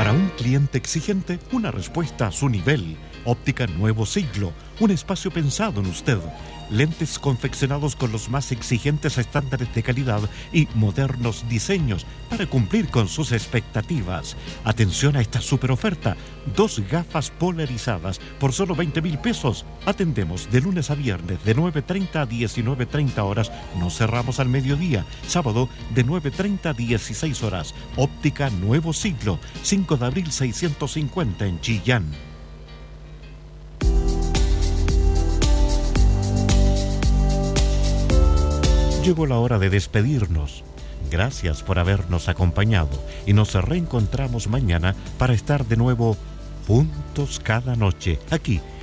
Para un cliente exigente, una respuesta a su nivel. Óptica Nuevo Siglo, un espacio pensado en usted. Lentes confeccionados con los más exigentes estándares de calidad y modernos diseños para cumplir con sus expectativas. Atención a esta super oferta. 2 gafas polarizadas por solo 20,000 pesos. Atendemos de lunes a viernes de 9:30 a 19:30 horas. Nos cerramos al mediodía. Sábado de 9:30 a 16 horas. Óptica Nuevo Siglo, 5 de abril 650 en Chillán. Llegó la hora de despedirnos. Gracias por habernos acompañado y nos reencontramos mañana para estar de nuevo juntos cada noche, aquí